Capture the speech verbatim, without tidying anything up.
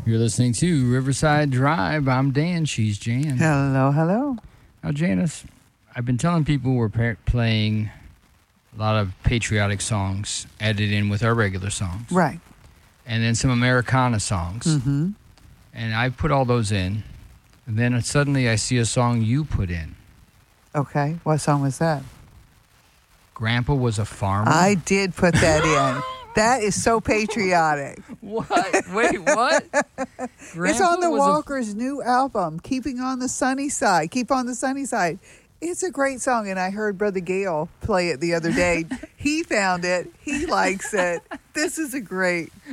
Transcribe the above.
You're listening to Riverside Drive. I'm Dan. She's Jan. Hello, hello. Now, Janice, I've been telling people we're pa- playing a lot of patriotic songs added in with our regular songs. Right. And then some Americana songs. Mm-hmm. And I put all those in. And then suddenly I see a song you put in. Okay. What song was that? Grandpa Was a Farmer. I did put that in. That is so patriotic. What? Wait, what? It's on the Walkers' a... new album, Keeping on the Sunny Side. Keep on the Sunny Side. It's a great song, and I heard Brother Gale play it the other day. He found it. He likes it. This is a great